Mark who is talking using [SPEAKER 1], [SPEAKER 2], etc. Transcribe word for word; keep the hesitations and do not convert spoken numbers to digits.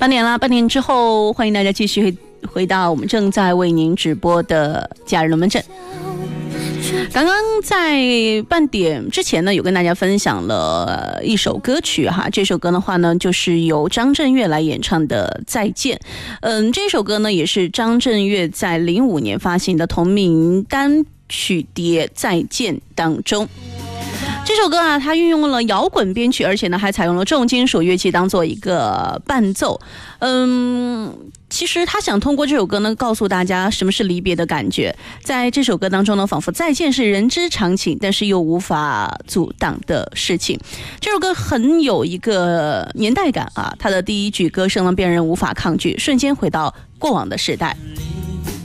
[SPEAKER 1] 八点啦，八点之后，欢迎大家继续回到我们正在为您直播的假日龙门阵。刚刚在半点之前呢，有跟大家分享了一首歌曲哈，这首歌的话呢，就是由张震岳来演唱的《再见》。嗯，这首歌呢，也是张震岳在零五年发行的同名单曲碟《再见》当中。这首歌啊，它运用了摇滚编曲，而且呢还采用了重金属乐器当做一个伴奏。嗯，其实他想通过这首歌呢，告诉大家什么是离别的感觉。在这首歌当中呢，仿佛再见是人之常情，但是又无法阻挡的事情。这首歌很有一个年代感啊，它的第一句歌声呢，便让人无法抗拒，瞬间回到过往的时代。